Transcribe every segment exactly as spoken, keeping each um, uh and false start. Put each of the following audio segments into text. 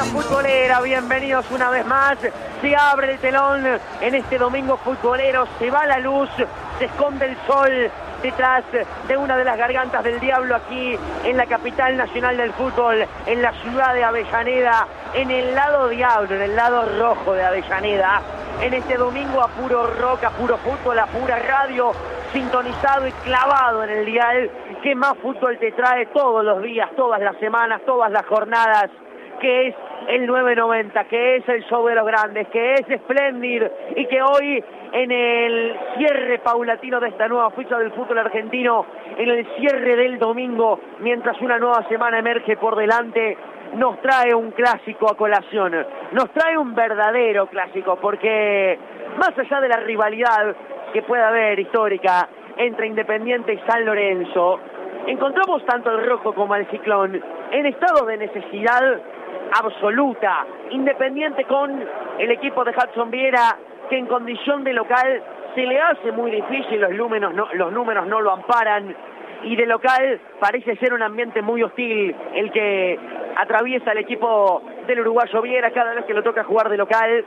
futbolera, bienvenidos una vez más. Se abre el telón en este domingo futbolero, se va la luz, se esconde el sol detrás de una de las gargantas del diablo aquí en la capital nacional del fútbol, en la ciudad de Avellaneda, en el lado diablo, en el lado rojo de Avellaneda. En este domingo a puro rock, a puro fútbol, a pura radio, sintonizado y clavado en el dial, que más fútbol te trae todos los días, todas las semanas, todas las jornadas, que es el nueve noventa, que es el show de los grandes, que es Splendid, y que hoy en el cierre paulatino de esta nueva fecha del fútbol argentino, en el cierre del domingo, mientras una nueva semana emerge por delante, nos trae un clásico a colación, nos trae un verdadero clásico, porque más allá de la rivalidad que pueda haber histórica entre Independiente y San Lorenzo, encontramos tanto al rojo como al ciclón en estado de necesidad absoluta. Independiente con el equipo de Hudson Viera, que en condición de local se le hace muy difícil, los números no, los números no lo amparan, y de local parece ser un ambiente muy hostil el que atraviesa el equipo del uruguayo Viera cada vez que lo toca jugar de local.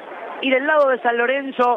Y del lado de San Lorenzo,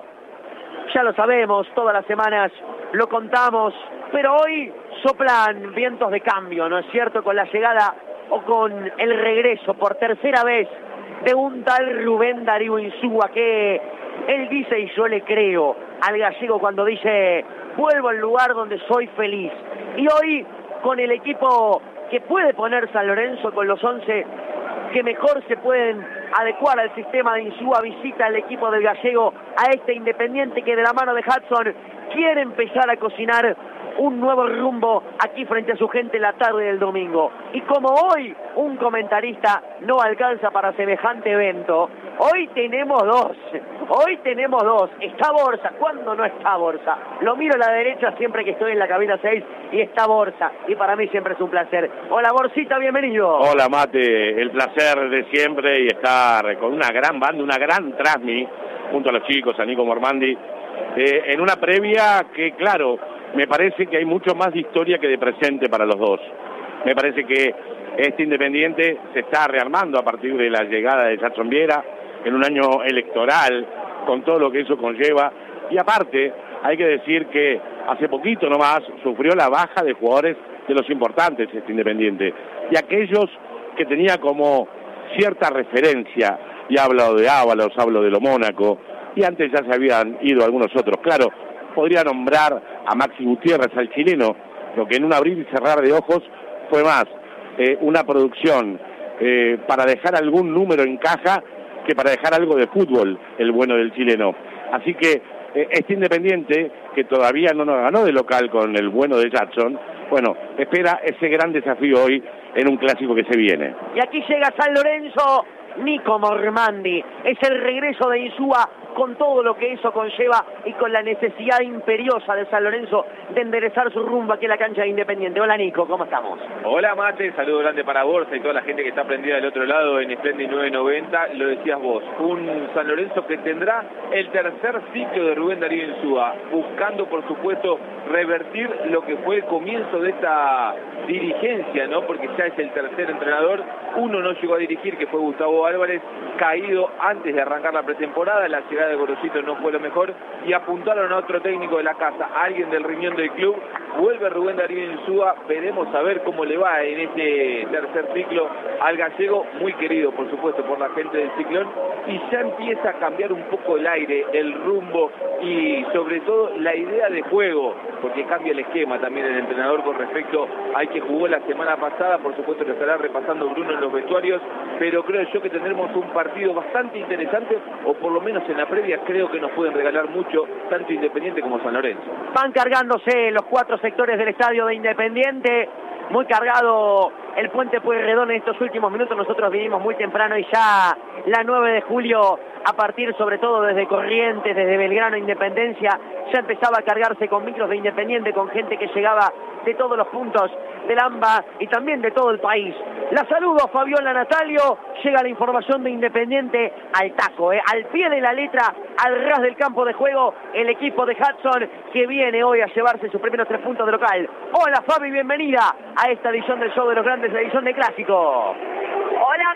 ya lo sabemos, todas las semanas lo contamos, pero hoy soplan vientos de cambio, ¿no es cierto?, con la llegada o con el regreso por tercera vez de un tal Rubén Darío Insúa, que él dice, y yo le creo al gallego cuando dice: vuelvo al lugar donde soy feliz. Y hoy, con el equipo que puede poner San Lorenzo, con los once que mejor se pueden adecuar al sistema de Insúa, visita al equipo del gallego a este Independiente que de la mano de Hudson quiere empezar a cocinar un nuevo rumbo aquí frente a su gente la tarde del domingo. Y como hoy un comentarista no alcanza para semejante evento, hoy tenemos dos, hoy tenemos dos. Está Borsa, ¿cuándo no está Borsa? Lo miro a la derecha siempre que estoy en la cabina seis y está Borsa, y para mí siempre es un placer. Hola Borsita, bienvenido. Hola Mate, el placer de siempre y estar con una gran banda, una gran transmi, junto a los chicos, a Nico Mormandi, eh, en una previa que, claro, me parece que hay mucho más de historia que de presente para los dos. Me parece que este Independiente se está rearmando a partir de la llegada de Hudson Viera en un año electoral, con todo lo que eso conlleva. Y aparte, hay que decir que hace poquito nomás sufrió la baja de jugadores de los importantes este Independiente. Y aquellos que tenía como cierta referencia, y hablo de Ábalos, hablo de lo Mónaco, y antes ya se habían ido algunos otros. Claro, podría nombrar a Maxi Gutiérrez, al chileno, lo que en un abrir y cerrar de ojos fue más eh, una producción eh, para dejar algún número en caja que para dejar algo de fútbol, el bueno del chileno. Así que eh, este Independiente, que todavía no nos ganó de local con el bueno de Jackson, bueno, espera ese gran desafío hoy en un clásico que se viene. Y aquí llega San Lorenzo, Nico Mormandi, es el regreso de Insúa con todo lo que eso conlleva y con la necesidad imperiosa de San Lorenzo de enderezar su rumbo aquí en la cancha de Independiente. Hola Nico, ¿cómo estamos? Hola Mate, saludo grande para Borsa y toda la gente que está prendida del otro lado en Splendid nueve noventa. Lo decías vos, un San Lorenzo que tendrá el tercer ciclo de Rubén Darío Insúa, buscando por supuesto revertir lo que fue el comienzo de esta dirigencia, ¿no? Porque ya es el tercer entrenador, uno no llegó a dirigir, que fue Gustavo Álvarez, caído antes de arrancar la pretemporada, la llegada de Gorosito no fue lo mejor, y apuntaron a otro técnico de la casa, a alguien del riñón del club. Vuelve Rubén Darío Insúa, veremos a ver cómo le va en este tercer ciclo al gallego, muy querido por supuesto por la gente del Ciclón, y ya empieza a cambiar un poco el aire, el rumbo y sobre todo la idea de juego, porque cambia el esquema también el entrenador con respecto al que jugó la semana pasada. Por supuesto que estará repasando Bruno en los vestuarios, pero creo yo que tendremos un partido bastante interesante, o por lo menos en la previa creo que nos pueden regalar mucho, tanto Independiente como San Lorenzo. Van cargándose los cuatro sectores del estadio de Independiente, muy cargado el puente Pueyrredón en estos últimos minutos. Nosotros vinimos muy temprano y ya la nueve de julio, a partir sobre todo desde Corrientes, desde Belgrano, Independencia, ya empezaba a cargarse con micros de Independiente, con gente que llegaba de todos los puntos del AMBA y también de todo el país. La saludo, Fabiola Natalio. Llega la información de Independiente al taco, eh, al pie de la letra, al ras del campo de juego, el equipo de Hudson, que viene hoy a llevarse sus primeros tres puntos de local. Hola Fabi, bienvenida a esta edición del Show de los Grandes, la edición de Clásico. Hola Mate,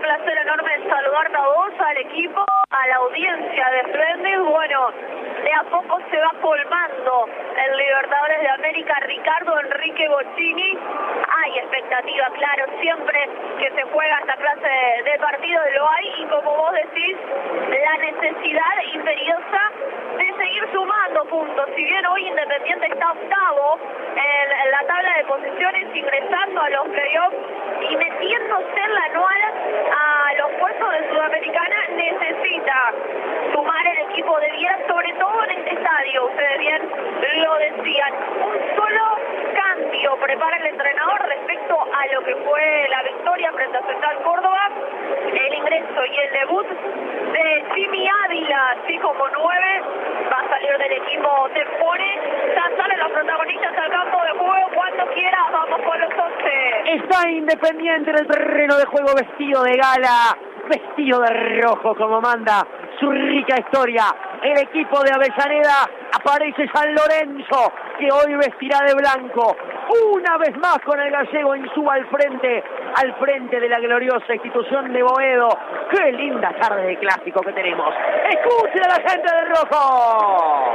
placer enorme saludarte a vos, al equipo, a la audiencia de Splendid. Bueno, de a poco se va colmando el Libertadores de América Ricardo Enrique Bocchini. Hay expectativa, claro, siempre que se juega esta clase de, de partidos lo hay, y como vos decís, la necesidad imperiosa de seguir sumando puntos. Si bien hoy Independiente está octavo en, en la tabla de posiciones, ingresando a los playoffs y metiéndose en la anual a los puestos de Sudamericana, necesita sumar el equipo de Viera, sobre todo en este estadio. Ustedes bien lo decían, un solo cambio prepara el entrenador respecto a lo que fue la victoria frente a Central Córdoba, el ingreso y el debut de Jimmy Ávila, así como nueve, va a salir del equipo Tempone. Ya salen los protagonistas al campo de juego, cuando quieras, vamos con los once. Está Independiente en el terreno de juego, vestido de gala, vestido de rojo como manda su rica historia. El equipo de Avellaneda, aparece San Lorenzo, que hoy vestirá de blanco. Una vez más con el gallego Insúa al frente, al frente de la gloriosa institución de Boedo. ¡Qué linda tarde de clásico que tenemos! ¡Escuchen a la gente del rojo!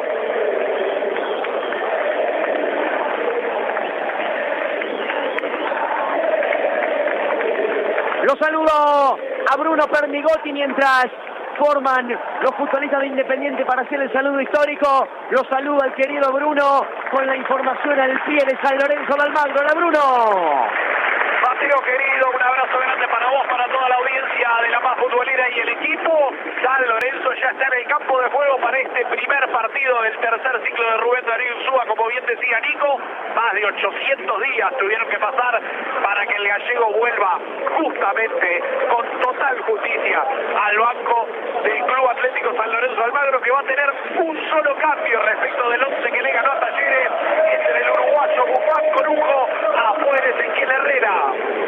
Lo saludo a Bruno Pernigotti mientras forman los futbolistas de Independiente para hacer el saludo histórico. Lo saluda el querido Bruno con la información al pie de San Lorenzo de Almagro. ¡Hola, Bruno! Mateo querido, un abrazo grande para vos, para toda la audiencia de La Paz Futbolera y el equipo. San Lorenzo ya está en el campo de juego para este primer partido del tercer ciclo de Rubén Darío Insúa. Como bien decía Nico, más de ochocientos días tuvieron que pasar para que el gallego vuelva justamente con total justicia al banco del Club Atlético San Lorenzo Almagro, que va a tener un solo cambio respecto del once que le ganó a Talleres, entre el uruguayo Guzmán Corujo afuera Ezequiel Herrera.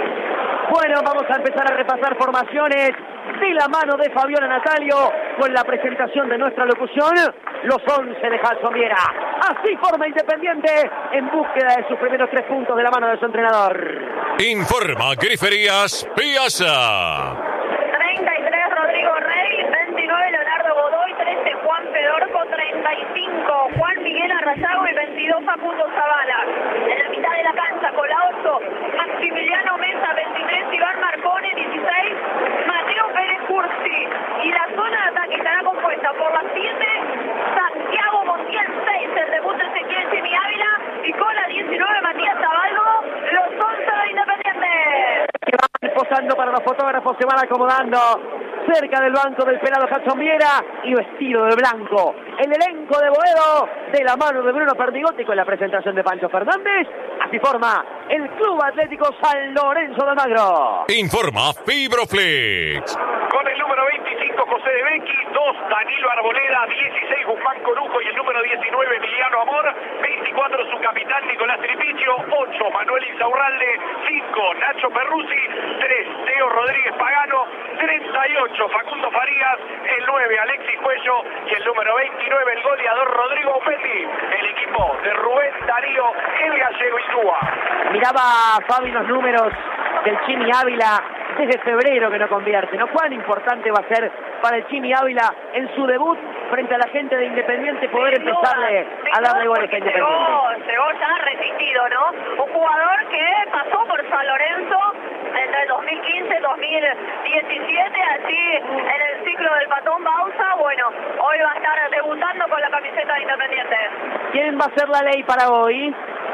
Bueno, vamos a empezar a repasar formaciones de la mano de Fabiola Natalio con la presentación de nuestra locución, los once de Hudson Viera. Así forma Independiente en búsqueda de sus primeros tres puntos de la mano de su entrenador. Informa Griferías Piazza. treinta y tres Rodrigo Rey, veintinueve Leonardo Godoy, trece Juan Pedorco, treinta y cinco Juan Miguel Arrayago y veintidós Facundo Zavala. En la mitad de la cancha, con la ocho, Maximiliano Mesa, veintitrés Iván Marcone, dieciséis Mateo Pérez Cursi. Y la zona de ataque estará compuesta por las siete Santiago Montiel, seis el debut de Ezequiel Jimmy Ávila, y con la diecinueve Matías Zabalgo, los once de Independiente. Que van posando para los fotógrafos, se van acomodando cerca del banco del pelado Hudson Viera y vestido de blanco. El elenco de Boedo, de la mano de Bruno Pernigotti con la presentación de Pancho Fernández. Así forma el Club Atlético San Lorenzo de Almagro. Informa Fibroflex. Con el número veinticinco José de Becchi, dos Danilo Arboleda, dieciséis Guzmán Corujo y el número diecinueve Emiliano Amor, veinticuatro su capitán Nicolás Tripicio, ocho Manuel Insaurralde, cinco Nacho Perruzzi, tres Teo Rodríguez Pagano, treinta y ocho Facundo Farías, el nueve Alexis Cuello y el número veintinueve el goleador Rodrigo Opetti. El equipo de Rubén Darío, el gallego Insúa. Miraba Fabi los números del Jimmy Ávila desde febrero que no convierte, ¿no? ¿Cuán importante va a ser para el Jimmy Ávila en su debut frente a la gente de Independiente poder Sin empezarle duda, a darle goles a llegó, Independiente? llegó ya resistido, ¿no? Un jugador que pasó por San Lorenzo entre el dos mil quince y dos mil diecisiete, así en el ciclo del Patón Bausa. Bueno, hoy va a estar debutando con la camiseta de Independiente. ¿Quién va a ser la ley para hoy?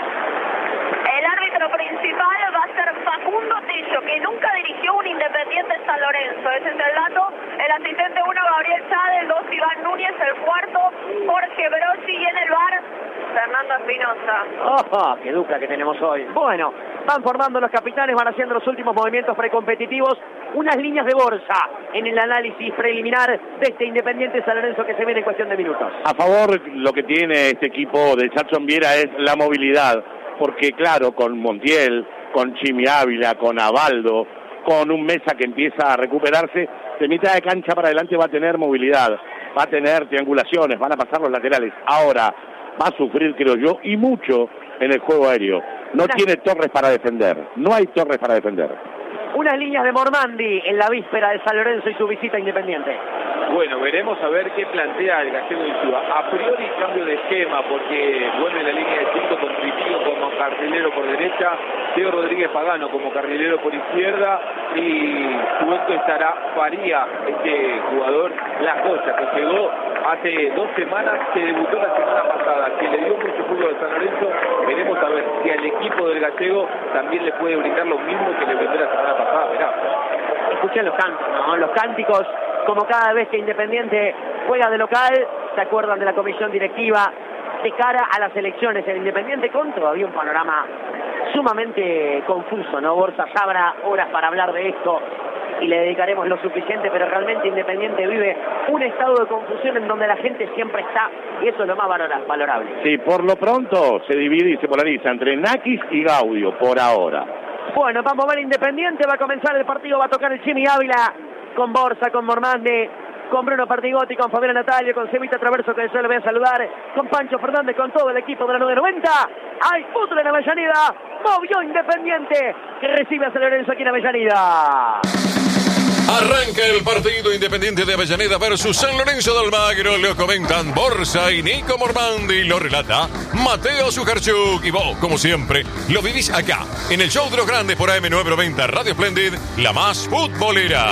El árbitro principal va a ser Facundo Tello, que nunca dirigió un Independiente San Lorenzo. Ese es el dato. El asistente uno, Gabriel Chade, el dos, Iván Núñez, el cuarto, Jorge Brocci, y en el bar, Fernando Espinosa. ¡Oh, qué dupla que tenemos hoy! Bueno, van formando los capitanes, van haciendo los últimos movimientos precompetitivos, unas líneas de bolsa en el análisis preliminar de este Independiente San Lorenzo que se viene en cuestión de minutos. A favor, lo que tiene este equipo de Hudson Viera es la movilidad, porque claro, con Montiel, con Jimmy Ávila, con Abaldo, con un Mesa que empieza a recuperarse, de mitad de cancha para adelante va a tener movilidad, va a tener triangulaciones, van a pasar los laterales. Ahora va a sufrir, creo yo, y mucho en el juego aéreo. No Una... tiene torres para defender, no hay torres para defender. unas líneas de Mormandi en la víspera de San Lorenzo y su visita a Independiente. Bueno, veremos a ver qué plantea el Gallego Insúa. A priori cambio de esquema, porque vuelve la línea de cinco con Tripillo como carrilero por derecha, Teo Rodríguez Pagano como carrilero por izquierda, y suelto estará Faría, este jugador, la Joya, que llegó hace dos semanas, que debutó la semana pasada, que le dio mucho fútbol a San Lorenzo. Veremos a ver si al equipo del Gallego también le puede brindar lo mismo que le brindó la semana pasada. Mirá. Escuchen los cánticos, ¿no? Los cánticos, como cada vez que Independiente juega de local, se acuerdan de la comisión directiva de cara a las elecciones en Independiente, con todavía un panorama sumamente confuso, ¿no? Borja, ya habrá horas para hablar de esto y le dedicaremos lo suficiente, pero realmente Independiente vive un estado de confusión en donde la gente siempre está, y eso es lo más valorable. Sí, por lo pronto se divide y se polariza entre Nakis y Gaudio, por ahora. Bueno, vamos a ver Independiente, va a comenzar el partido, va a tocar el Chimi Ávila, con Borja, con Mormandi, con Bruno Pertigotti, con Fabián Natalio, con Cevita Traverso, que yo le voy a saludar, con Pancho Fernández, con todo el equipo de la nueve noventa. Hay fútbol en Avellaneda, movió Independiente, que recibe a San Lorenzo aquí en Avellaneda. Arranca el partido Independiente de Avellaneda versus San Lorenzo de Almagro. Lo comentan Borja y Nico Mormandi. Lo relata Mateo Sujarchuk. Y vos, como siempre, lo vivís acá, en el show de los grandes por A M nueve noventa Radio Splendid, la más futbolera.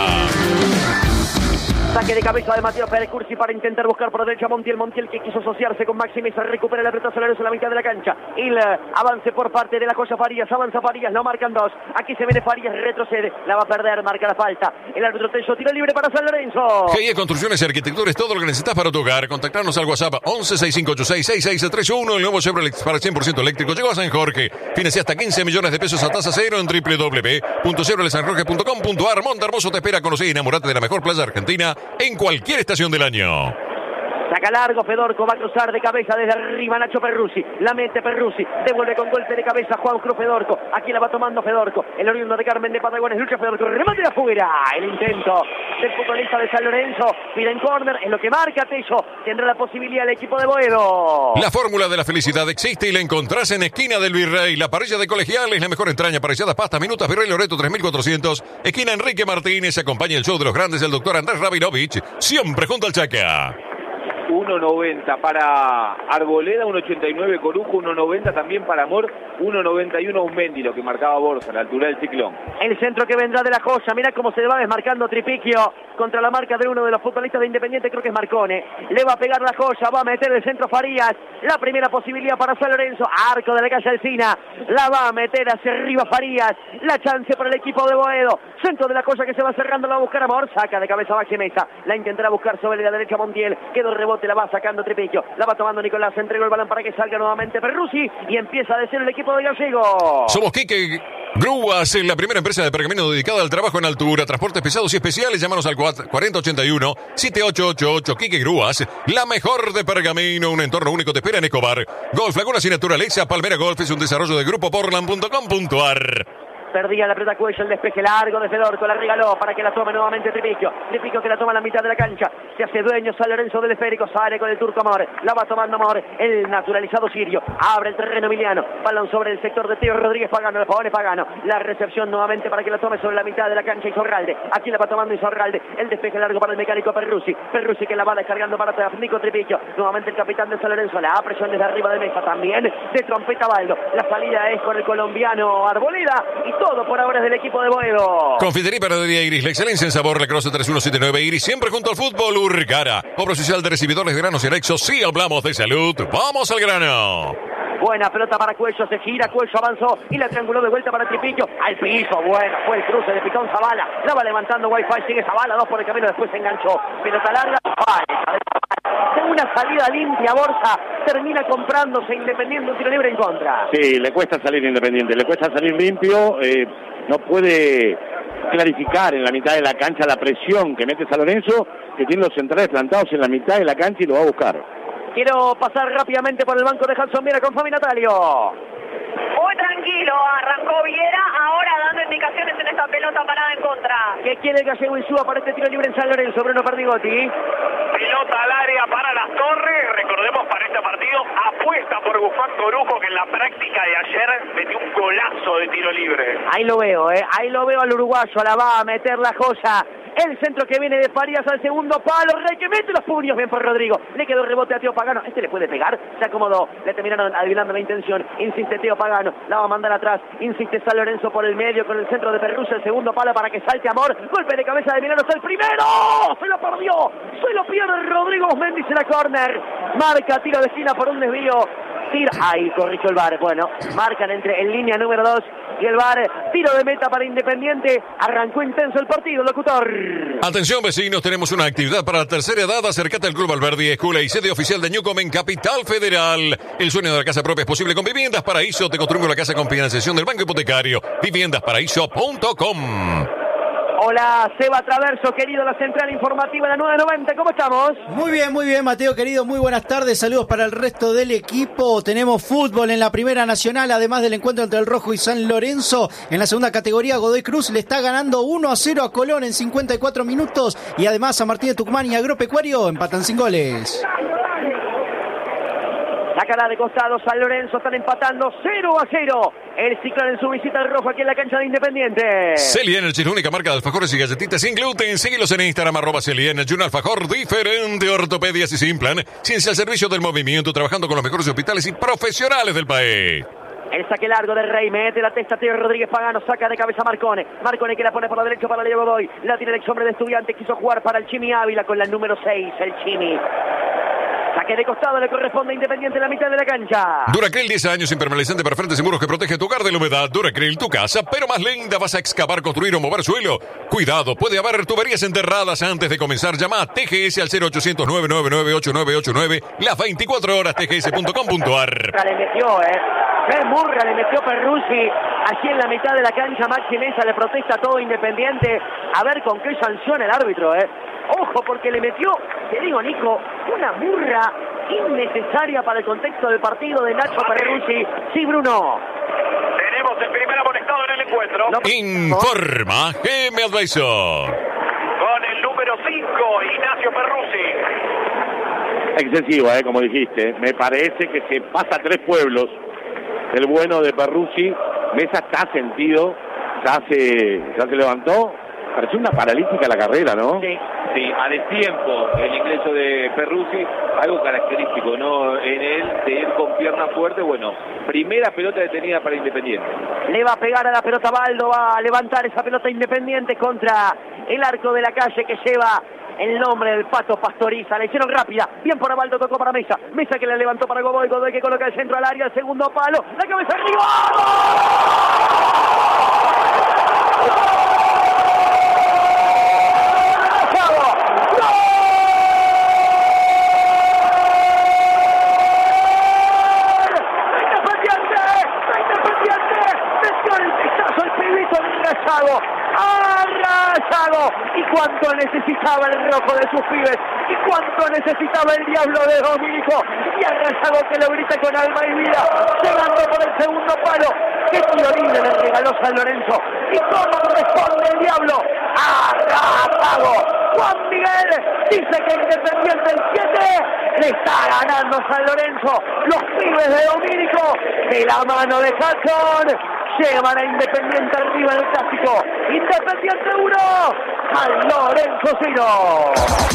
Saque de cabeza de Mateo Pérez Cursi para intentar buscar por derecha a Montiel. Montiel que quiso asociarse con Maxi Mesa. Recupera la pelota San Lorenzo en la mitad de la cancha. El avance por parte de la Joya Farías. Avanza Farías, lo marcan dos. Aquí se viene Farías, retrocede. La va a perder, marca la falta. El árbitro Tello, tiro libre para San Lorenzo. G I Construcciones y Arquitecturas, todo lo que necesitas para tu hogar. Contactarnos al WhatsApp once sesenta y cinco ochenta y seis sesenta y seis treinta y uno. El nuevo Chevrolet para cien por ciento eléctrico llegó a San Jorge. Financia hasta quince millones de pesos a tasa cero en doble u doble u doble u punto chevrolet san jorge punto com punto a r. Monte Hermoso te espera. Conocer y enamorate de la mejor playa argentina en cualquier estación del año. Saca largo, Fedorco va a cruzar de cabeza desde arriba Nacho Perruzzi, la mete Perruzzi, devuelve con golpe de cabeza Juan Cruz Fedorco, aquí la va tomando Fedorco, el oriundo de Carmen de Patagones, lucha Fedorco, remate de afuera, el intento del futbolista de San Lorenzo, pide en córner, es lo que marca Tello, tendrá la posibilidad el equipo de Boedo. La fórmula de la felicidad existe y la encontrás en Esquina del Virrey, la parrilla de Colegiales, la mejor entraña, parrilladas, pastas, minutas, Virrey Loreto tres mil cuatrocientos, esquina Enrique Martínez, acompaña el show de los grandes el doctor Andrés Rabinovich, siempre junto al Chaca. uno noventa para Arboleda, uno ochenta y nueve Corujo, uno noventa también para Amor, uno noventa y uno Umendi, lo que marcaba Borja a la altura del ciclón. El centro que vendrá de la Joya, mira cómo se va desmarcando Tripicchio contra la marca de uno de los futbolistas de Independiente, creo que es Marcone. Le va a pegar la Joya, va a meter el centro Farías, la primera posibilidad para San Lorenzo, arco de la calle Alsina, la va a meter hacia arriba Farías, la chance para el equipo de Boedo, centro de la Joya que se va cerrando, la va a buscar Amor, saca de cabeza Maxi Mesa, la intentará buscar sobre la derecha Montiel, quedó el rebote, la va sacando Tripicchio, la va tomando Nicolás, entregó el balón para que salga nuevamente Perruzzi y empieza a decir el equipo de Gallego. Somos Quique Grúas, la primera empresa de pergamino dedicada al trabajo en altura, transportes pesados y especiales. Llámanos al cuarenta ochenta y uno setenta y ocho ochenta y ocho. Quique Grúas, la mejor de pergamino, un entorno único te espera en Escobar. Golf Laguna sin naturaleza, Palmera Golf es un desarrollo de grupo portland punto com punto a r. Perdía la pelota Cuello, el despeje largo de Fedorco, la regaló para que la tome nuevamente Tripicchio. Tripicchio que la toma a la mitad de la cancha, se hace dueño San Lorenzo del esférico, sale con el turco Amor, la va tomando Amor, el naturalizado sirio, abre el terreno Emiliano, balón sobre el sector de Teo Rodríguez Pagano, el Pavone Pagano, la recepción nuevamente para que la tome sobre la mitad de la cancha Isorralde, aquí la va tomando Isorralde, el despeje largo para el mecánico Perruzzi, Perruzzi que la va descargando para atrás, Nico Tripicchio, nuevamente el capitán de San Lorenzo, la presión desde arriba de mesa, también de trompeta Baldo, la salida es con el colombiano Arboleda y todo por ahora es del equipo de Boedo. Confitería y Panadería Iris, la excelencia en sabor, la Croce tres uno siete nueve Iris, siempre junto al fútbol. Urcara, obra social de recibidores de granos y anexos. Si hablamos de salud, vamos al grano. Buena pelota para Cuello, se gira, Cuello avanzó y la trianguló de vuelta para Tripicchio. Al piso, bueno, fue el cruce de Pitón Zavala. La va levantando Wi-Fi, sigue Zavala, dos por el camino, después se enganchó. Pelota larga, falta. De una salida limpia, Borja termina comprándose Independiente un tiro libre en contra. Sí, le cuesta salir Independiente, le cuesta salir limpio, eh, no puede clarificar en la mitad de la cancha la presión que mete San Lorenzo, que tiene los centrales plantados en la mitad de la cancha y lo va a buscar. Quiero pasar rápidamente por el banco de Hanson Viera con Fabi Natalio. Muy tranquilo, arrancó Viera, ahora dando indicaciones en esta pelota parada en contra. ¿Qué quiere el gallego Insúa para este tiro libre en San Lorenzo? Bruno Perdigotti. Pelota al área para Las Torres. Recordemos, para este partido apuesta por Guzmán Corujo, que en la práctica de ayer metió un golazo de tiro libre. Ahí lo veo, ¿eh? Ahí lo veo al uruguayo. La va a meter la joya. El centro que viene de Farías al segundo palo. Rey que mete los puños. Bien por Rodrigo. Le quedó rebote a Teo Pagano. Este le puede pegar. Se acomodó. Le terminaron adivinando la intención. Insiste Teo Pagano. La va a mandar atrás. Insiste San Lorenzo por el medio con el centro de Perruso. El segundo palo para que salte Amor. Golpe de cabeza de Milanos. El primero. Se lo perdió. Se lo pierde Rodrigo Osmendi. Se la córner. Marca tiro de esquina por un desvío. Tira. Ahí corrigió el V A R. Bueno, marcan entre en línea número dos y el V A R. Tiro de meta para Independiente. Arrancó intenso el partido, locutor. Atención, vecinos, tenemos una actividad para la tercera edad. Acércate al Club Alberdi, escuela y sede oficial de Newcom en Capital Federal. El sueño de la casa propia es posible con Viviendas Paraíso. Te construimos la casa con financiación del Banco Hipotecario. viviendas paraíso punto com. Hola, Seba Traverso, querido, la central informativa de la nueve noventa, ¿cómo estamos? Muy bien, muy bien, Mateo, querido, muy buenas tardes, saludos para el resto del equipo. Tenemos fútbol en la Primera Nacional, además del encuentro entre el Rojo y San Lorenzo. En la segunda categoría, Godoy Cruz le está ganando uno a cero a Colón en cincuenta y cuatro minutos. Y además, San Martín de Tucumán y Agropecuario empatan sin goles. Sacará de costado San Lorenzo, están empatando cero a cero. El Ciclón en su visita al Rojo aquí en la cancha de Independiente. Celia Energy, la única marca de alfajores y galletitas sin gluten. Síguelos en Instagram, arroba Celia Energy, un alfajor diferente, ortopedias y sin plan. Ciencia al servicio del movimiento, trabajando con los mejores hospitales y profesionales del país. El saque largo de Rey, mete la testa Teo Rodríguez Pagano, saca de cabeza Marcone. Marcone que la pone por la derecha para Leo Godoy. La tiene el ex hombre de Estudiantes, quiso jugar para el Chimi Ávila con la número seis, el Chimi. Saque de costado, le corresponde a Independiente en la mitad de la cancha. Duracryl, diez años, impermeabilizante para frentes y muros que protege tu hogar de la humedad. Duracryl, tu casa, pero más linda. ¿Vas a excavar, construir o mover suelo? Cuidado, puede haber tuberías enterradas antes de comenzar. Llama a T G S al cero ochocientos, nueve nueve nueve, ocho nueve ocho nueve. Las veinticuatro horas, T G S punto com punto a r. Le metió, eh. Qué murra le metió Perruzzi. Allí en la mitad de la cancha, Maxi Mesa le protesta a todo Independiente. A ver con qué sanciona el árbitro, eh. Ojo, porque le metió, te digo, Nico, una burra innecesaria para el contexto del partido de Nacho Perruzzi. Sí, Bruno. Tenemos el primer amonestado en el encuentro. No, Informa G M Advisor. Con el número cinco, Ignacio Perruzzi. Excesiva, eh, como dijiste. Me parece que se pasa tres pueblos. El bueno de Perruzzi. Mesa está sentido. Ya se, ya se levantó. Pareció una paralítica la carrera, ¿no? Sí. Sí, a destiempo el ingreso de Perruzzi, algo característico, ¿no? En él, de ir con pierna fuerte. Bueno, primera pelota detenida para Independiente. Le va a pegar a la pelota Baldo, va a levantar esa pelota Independiente contra el arco de la calle que lleva el nombre del Pato Pastoriza. Le hicieron rápida, bien por Baldo, tocó para Mesa. Mesa que le levantó para Godoy, Godoy que coloca el centro al área, el segundo palo, la cabeza arriba. Arrasado, y cuánto necesitaba el Rojo de sus pibes, y cuánto necesitaba el Diablo de Domínico, y Arrasado que lo grita con alma y vida, llegando por el segundo palo. Qué tiro libre le regaló San Lorenzo, y cómo responde el Diablo. Arrasado, Juan Miguel dice que Independiente el siete le está ganando San Lorenzo. Los pibes de Domínico, de la mano de Jackson, llevan a Independiente arriba del clásico. Independiente uno, San Lorenzo cero.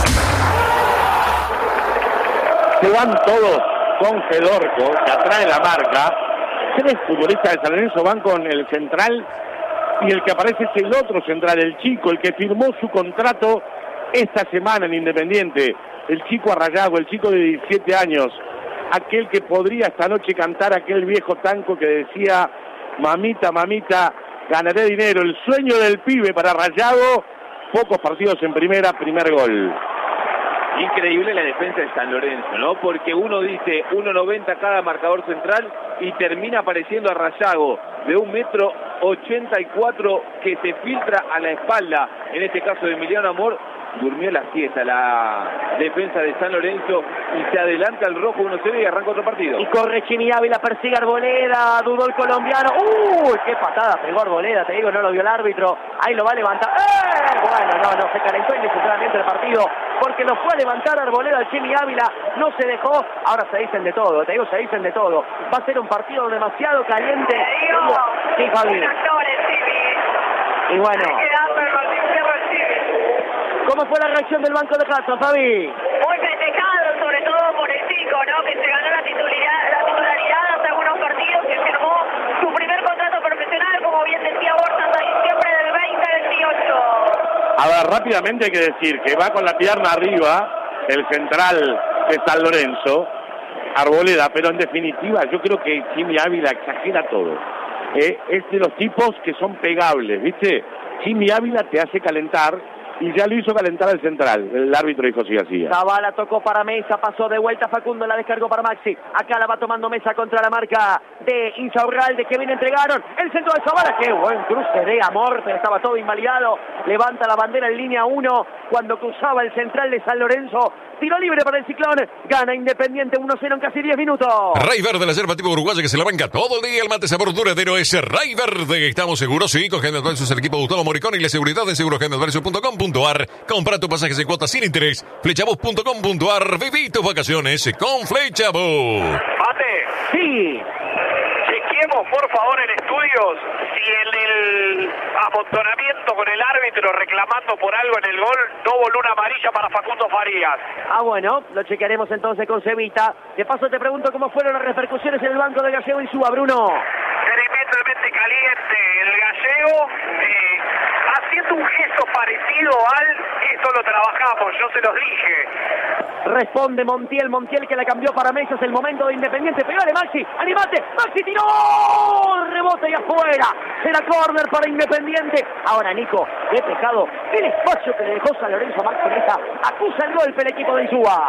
Se van todos con Fedorco, que atrae la marca. Tres futbolistas de San Lorenzo van con el central, y el que aparece es el otro central, el chico, el que firmó su contrato esta semana en Independiente. El chico Arrayago, el chico de diecisiete años, aquel que podría esta noche cantar aquel viejo tango que decía: mamita, mamita, ganaré dinero. El sueño del pibe para Rayago. Pocos partidos en primera, primer gol. Increíble la defensa de San Lorenzo, ¿no? Porque uno dice uno noventa cada marcador central y termina apareciendo a Rayago de un metro ochenta y cuatro que se filtra a la espalda, en este caso de Emiliano Amor, durmió la siesta la defensa de San Lorenzo y se adelanta el rojo uno cero y arranca otro partido. Y corre Chimi Ávila, persigue Arboleda, dudó el colombiano. ¡Uy! ¡Qué patada pegó Arboleda! Te digo, no lo vio el árbitro. Ahí lo va a levantar. ¡Eh! Bueno, no, no, se calentó innecesariamente el partido porque lo fue a levantar Arboleda al Chimi Ávila. No se dejó. Ahora se dicen de todo, te digo, se dicen de todo. Va a ser un partido demasiado caliente. Sí, Fabi. Y bueno. ¿Cómo fue la reacción del banco de Hudson, Fabi? Muy festejado, sobre todo por el chico, ¿no? Que se ganó la titularidad, la titularidad hace algunos partidos, que firmó su primer contrato profesional, como bien decía Borja, hasta diciembre del veinte veintiocho. A ver, rápidamente hay que decir que va con la pierna arriba el central de San Lorenzo, Arboleda, pero en definitiva yo creo que Chimi Ávila exagera todo. Eh, es de los tipos que son pegables, ¿viste? Chimi Ávila te hace calentar. Y ya lo hizo calentar el central, el árbitro dijo José García. Zavala tocó para Mesa, pasó de vuelta Facundo, la descargó para Maxi. Acá la va tomando Mesa contra la marca de Insaurralde, que bien entregaron. El centro de Zavala, qué buen cruce de amor, pero estaba todo invalidado. Levanta la bandera en línea uno cuando cruzaba el central de San Lorenzo. Tiro libre para el Ciclón, gana Independiente uno cero en casi diez minutos. Ray Verde, la yerba tipo uruguaya que se la banca todo el día. El mate sabor duradero es Ray Verde. Estamos seguros, sí, con General Adversus, el equipo de Gustavo Moricón y la seguridad en seguro general adversus punto com punto a r. Compra tu pasajes en cuotas sin interés. Flechabus punto com punto a r. Viví tus vacaciones con Flechabus. Mate. Sí. Chequeemos, por favor, en estudios si en el amontonamiento con el árbitro reclamando por algo en el gol no voló una amarilla para Facundo Farías. Ah, bueno, lo chequearemos entonces con Cevita. De paso te pregunto cómo fueron las repercusiones en el banco de Gallego y Suba, Bruno. Tremendamente caliente el Gallego, eh, haciendo un gesto parecido al, esto lo trabajamos, yo se los dije. Responde Montiel, Montiel que la cambió para Mesa, es el momento de Independiente. Pegale Maxi, animate, Maxi tiró, rebote y afuera. Será córner para Independiente. Ahora Nico, qué pecado, el espacio que le dejó San Lorenzo a Maxi Mesa. Acusa el golpe el equipo de Insúa.